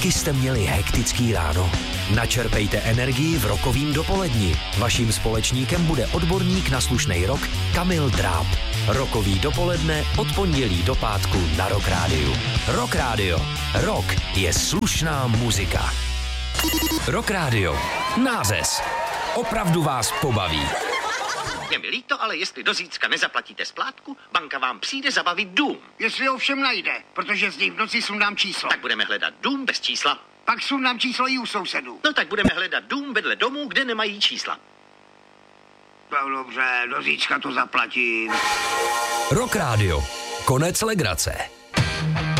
Taky jste měli hektický ráno? Načerpejte energii v rokovým dopoledni. Vaším společníkem bude odborník na slušnej rock Kamil Dráb. Rokový dopoledne od pondělí do pátku na Rock Rádiu. Rock Rádio. Rock je slušná muzika. Rock Rádio. Nářez. Opravdu vás pobaví. Je mi líto, ale jestli do zítřka nezaplatíte splátku, banka vám přijde zabavit dům. Jestli ho všem najde, protože z něj v noci sundám číslo. Tak budeme hledat dům bez čísla. Pak sundám číslo i u sousedů. No tak budeme hledat dům vedle domů, kde nemají čísla. Tak dobře, do zítřka to zaplatím. Rock Rádio. Konec legrace.